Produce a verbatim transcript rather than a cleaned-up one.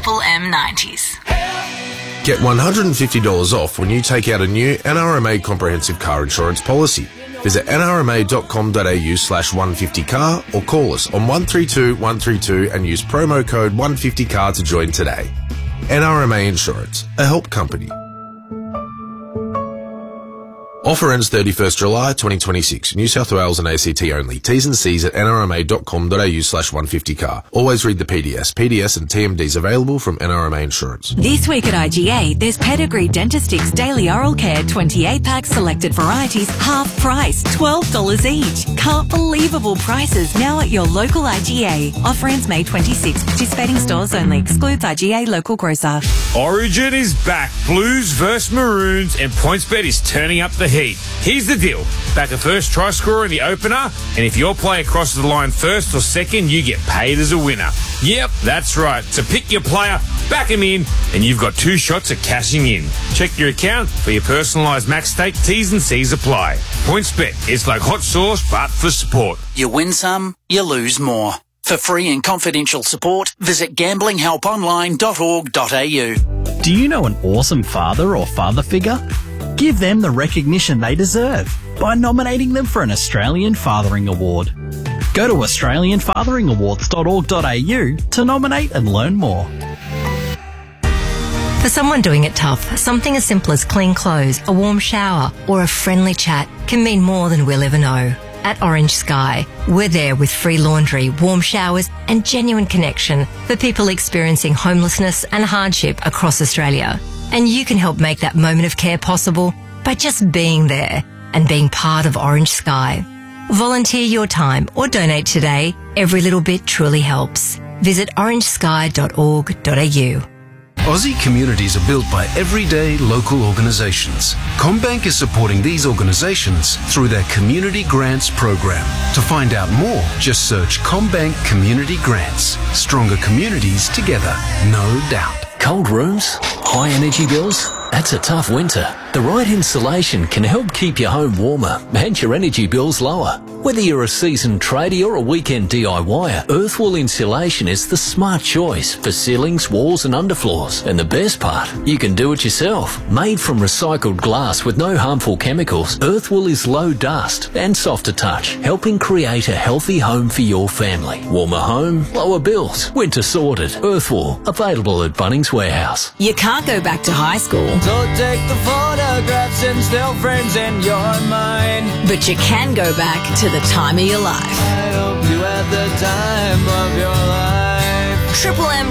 Triple M nineties. Get one hundred fifty dollars off when you take out a new N R M A comprehensive car insurance policy. Visit nrma.com.au slash 150car or call us on one three two one three two and use promo code one fifty car to join today. N R M A Insurance, a help company. Offer ends thirty-first July twenty twenty-six. New South Wales and A C T only. T's and C's at nrma.com.au slash 150car. Always read the P D S. P D S and T M Ds available from N R M A Insurance. This week at I G A, there's Pedigree Dentistix Daily Oral Care twenty-eight pack selected varieties, half price, twelve dollars each. Can't believable prices now at your local I G A. Offer ends May twenty-sixth. Participating stores only. Excludes I G A local grocer. Origin is back. Blues versus Maroons, and PointsBet is turning up the heat. Here's the deal. Back a first try scorer in the opener, and if your player crosses the line first or second, you get paid as a winner. Yep, that's right. So pick your player, back him in, and you've got two shots at cashing in. Check your account for your personalised max stake. T's and C's apply. PointsBet, it's like hot sauce, but for support. You win some, you lose more. For free and confidential support, visit gambling help online dot org dot a u. Do you know an awesome father or father figure? Give them the recognition they deserve by nominating them for an Australian Fathering Award. Go to australian fathering awards dot org dot a u to nominate and learn more. For someone doing it tough, something as simple as clean clothes, a warm shower, or a friendly chat can mean more than we'll ever know. At Orange Sky, we're there with free laundry, warm showers, and genuine connection for people experiencing homelessness and hardship across Australia. And you can help make that moment of care possible by just being there and being part of Orange Sky. Volunteer your time or donate today. Every little bit truly helps. Visit orange sky dot org dot a u. Aussie communities are built by everyday local organisations. CommBank is supporting these organisations through their Community Grants program. To find out more, just search CommBank Community Grants. Stronger communities together, no doubt. Cold rooms? High energy bills? That's a tough winter. The right insulation can help keep your home warmer and your energy bills lower. Whether you're a seasoned tradie or a weekend DIYer, Earthwall Insulation is the smart choice for ceilings, walls and underfloors. And the best part, you can do it yourself. Made from recycled glass with no harmful chemicals, Earthwall is low dust and soft to touch, helping create a healthy home for your family. Warmer home, lower bills. Winter sorted. Earthwall, available at Bunnings Warehouse. You can't go back to high school, so take the photographs and still frames in your mind. But you can go back to the time of your life. I hope you had the time of your life. Triple M